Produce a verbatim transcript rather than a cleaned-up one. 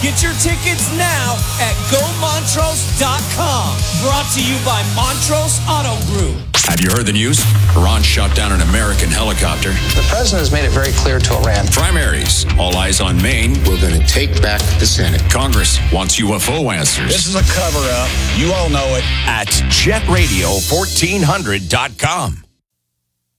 Get your tickets now at go montrose dot com. Brought to you by Montrose Auto Group. Have you heard the news? Iran shot down an American helicopter. The president has made it very clear to Iran. Primaries. All eyes on Maine. We're going to take back the Senate. Congress wants U F O answers. This is a cover-up. You all know it. At jet radio fourteen hundred dot com.